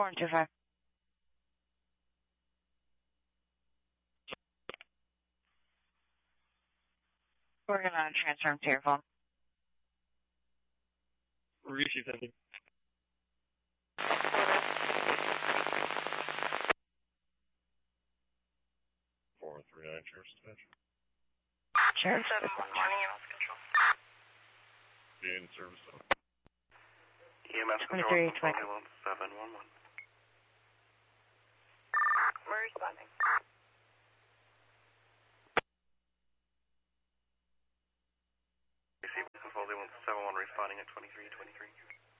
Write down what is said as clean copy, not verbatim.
425. We're going to transfer him to your phone. Receive something. 439 Sheriff's Dispatch. Sheriff. 7-1 morning, EMS control. In service zone. EMS control, 2320. ambulance 711. We're responding. Receive control, ambulance 71 responding at 2323.